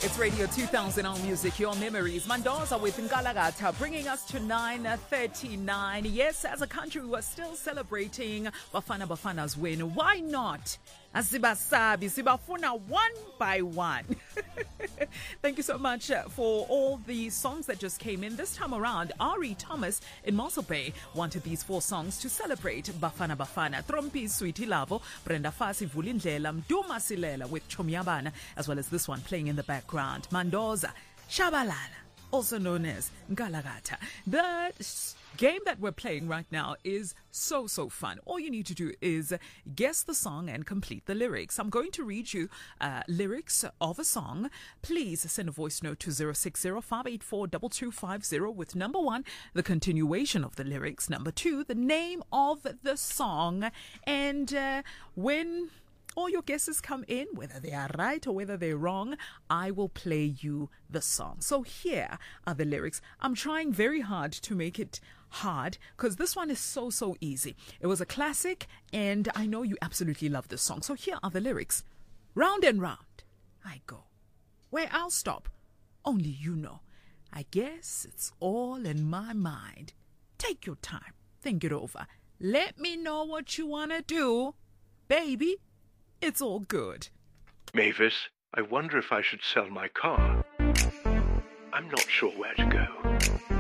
It's Radio 2000 on Music, Your Memories. Mandoza with Ngalagata, bringing us to 9:39. Yes, as a country, we're still celebrating Bafana Bafana's win. Why not? Asibasabi, Sibafuna one by one. Thank you so much for all the songs that just came in. This time around, Ari Thomas in Mossel Bay wanted these 4 songs to celebrate Bafana Bafana. Trompi Sweetie Lavo, Brenda Fasi Vulindlela, Mduma Silela with Chomyabana, as well as this one playing in the background. Mandoza, Shabalala, also known as Ngalagata. The game that we're playing right now is so fun. All you need to do is guess the song and complete the lyrics. I'm going to read you lyrics of a song. Please send a voice note to 060-584-2250 with number 1, the continuation of the lyrics, number 2, the name of the song, and when all your guesses come in, whether they are right or whether they're wrong, I will play you the song. So here are the lyrics. I'm trying very hard to make it hard because this one is so easy. It was a classic and I know you absolutely love this song. So here are the lyrics. Round and round I go. Where I'll stop, only you know. I guess it's all in my mind. Take your time, think it over. Let me know what you want to do. Baby, it's all good. Mavis, I wonder if I should sell my car. I'm not sure where to go.